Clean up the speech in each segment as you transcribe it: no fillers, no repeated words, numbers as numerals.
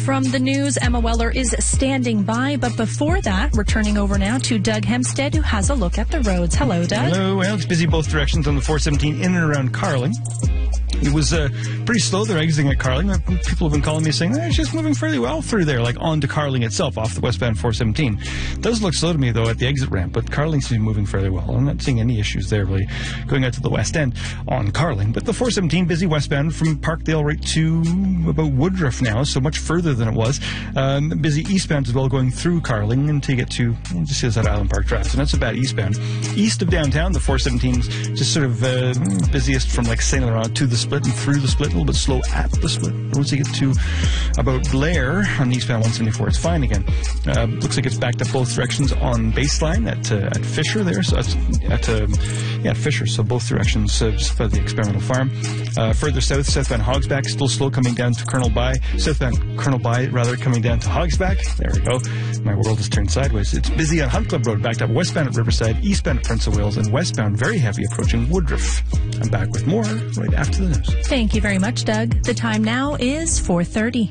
from the news. Emma Weller is standing by, but before that, we're turning over now to Doug Hempstead, who has a look at the roads. Hello, Doug. Hello. Well, it's busy both directions on the 417 in and around Carling. It was pretty slow. They're exiting at Carling. People have been calling me saying, it's just moving fairly well through there, like onto Carling itself, off the westbound 417. It does look slow to me, though, at the exit ramp, but Carling seems to be moving fairly well. I'm not seeing any issues there, really, going out to the west end on Carling. But the 417, busy westbound from Parkdale right to about Woodruff now, so much further than it was. Busy eastbound as well, going through Carling until you get to, just says that Island Park Drive, so not so bad eastbound. East of downtown, the 417 is just sort of busiest from like St. Laurent to the Split and through the Split, a little bit slow at the Split. Once you get to about Blair on eastbound 174, it's fine again. Looks like it's backed up both directions on Baseline at Fisher there, so at Fisher, so both directions by the Experimental Farm. Further south, southbound Hogsback, still slow coming down to Colonel By. Southbound Colonel By, rather, coming down to Hogsback. There we go. My world has turned sideways. It's busy on Hunt Club Road, backed up westbound at Riverside, eastbound at Prince of Wales, and westbound very heavy approaching Woodruff. I'm back with more right after the news. Thank you very much, Doug. The time now is 4:30.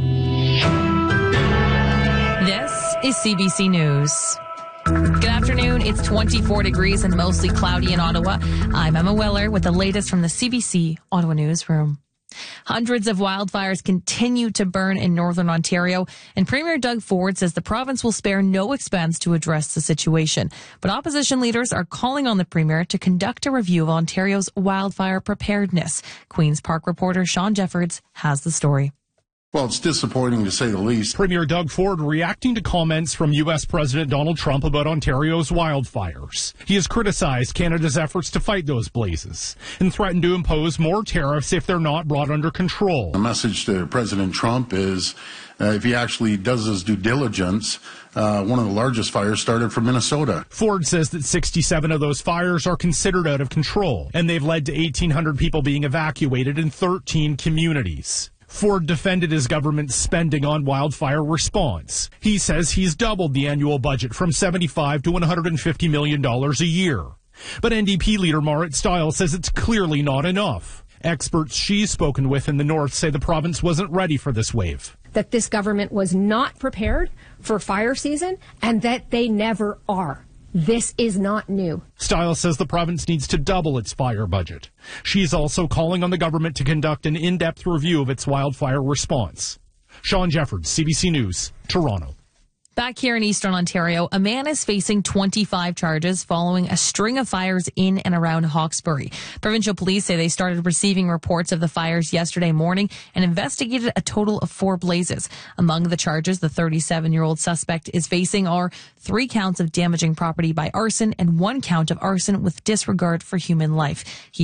This is CBC News. Good afternoon. It's 24 degrees and mostly cloudy in Ottawa. I'm Emma Weller with the latest from the CBC Ottawa Newsroom. Hundreds of wildfires continue to burn in northern Ontario, and Premier Doug Ford says the province will spare no expense to address the situation. But opposition leaders are calling on the Premier to conduct a review of Ontario's wildfire preparedness. Queen's Park reporter Sean Jeffords has the story. Well, it's disappointing to say the least. Premier Doug Ford reacting to comments from U.S. President Donald Trump about Ontario's wildfires. He has criticized Canada's efforts to fight those blazes and threatened to impose more tariffs if they're not brought under control. The message to President Trump is if he actually does his due diligence, one of the largest fires started from Minnesota. Ford says that 67 of those fires are considered out of control, and they've led to 1,800 people being evacuated in 13 communities. Ford defended his government's spending on wildfire response. He says he's doubled the annual budget from $75 to $150 million a year. But NDP leader Marit Stiles says it's clearly not enough. Experts she's spoken with in the north say the province wasn't ready for this wave. That this government was not prepared for fire season and that they never are. This is not new. Stiles says the province needs to double its fire budget. She's also calling on the government to conduct an in-depth review of its wildfire response. Sean Jeffords, CBC News, Toronto. Back here in Eastern Ontario, a man is facing 25 charges following a string of fires in and around Hawkesbury. Provincial police say they started receiving reports of the fires yesterday morning and investigated a total of 4 blazes. Among the charges the 37-year-old suspect is facing are 3 counts of damaging property by arson and 1 count of arson with disregard for human life. He